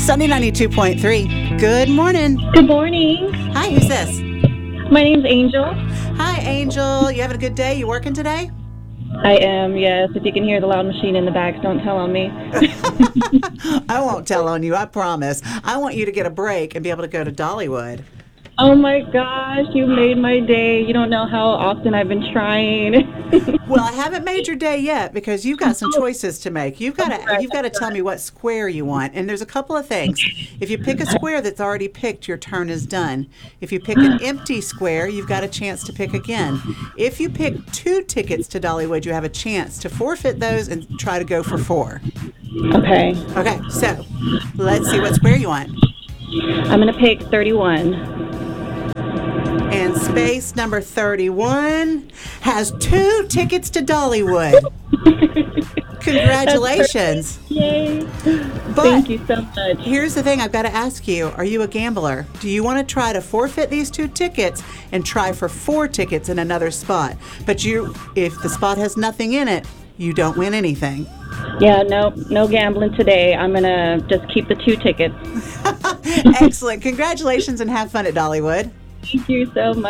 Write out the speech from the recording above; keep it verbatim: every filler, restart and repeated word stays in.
Sunny ninety-two point three. Good morning. Good morning. Hi, who's this? My name's Angel. Hi, Angel. You having a good day? You working today? I am, yes. If you can hear the loud machine in the back, don't tell on me. I won't tell on you, I promise. I want you to get a break and be able to go to Dollywood. Oh my gosh, you made my day. You don't know how often I've been trying. Well, I haven't made your day yet because you've got some choices to make. You've got to you've got to tell me what square you want. And there's a couple of things. If you pick a square that's already picked, your turn is done. If you pick an empty square, you've got a chance to pick again. If you pick two tickets to Dollywood, you have a chance to forfeit those and try to go for four. Okay. Okay, so let's see what square you want. I'm going to pick thirty-one. And space number thirty-one has two tickets to Dollywood. Congratulations. Yay. But Thank you so much. here's the thing I've got to ask you. Are you a gambler? Do you want to try to forfeit these two tickets and try for four tickets in another spot? But you, if the spot has nothing in it, you don't win anything. Yeah, no, no gambling today. I'm going to just keep the two tickets. Excellent. Congratulations and have fun at Dollywood. Thank you so much.